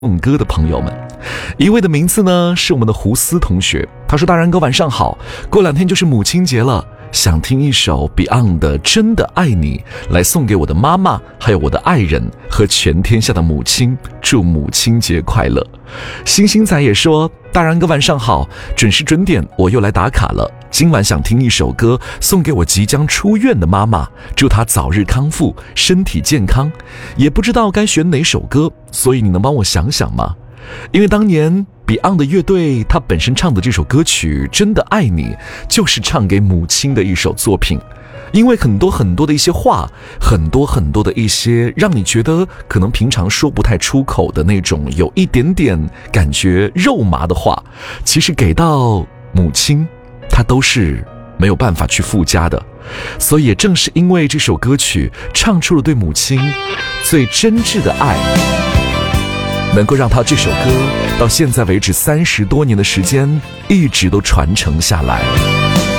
歌的朋友们。一位的名字呢是我们的胡思同学，他说：大然哥晚上好，过2天就是母亲节了，想听一首 Beyond 的《真的爱你》来送给我的妈妈，还有我的爱人和全天下的母亲，祝母亲节快乐。星星仔也说：大然哥晚上好，准时准点我又来打卡了，今晚想听一首歌送给我即将出院的妈妈，祝她早日康复，身体健康，也不知道该选哪首歌，所以你能帮我想想吗？因为当年 Beyond 的乐队他本身唱的这首歌曲《真的爱你》就是唱给母亲的一首作品，因为很多的一些话，很多的一些让你觉得可能平常说不太出口的那种有一点点感觉肉麻的话，其实给到母亲她都是没有办法去附加的。所以也正是因为这首歌曲唱出了对母亲最真挚的爱，能够让他这首歌到现在为止30多年的时间一直都传承下来。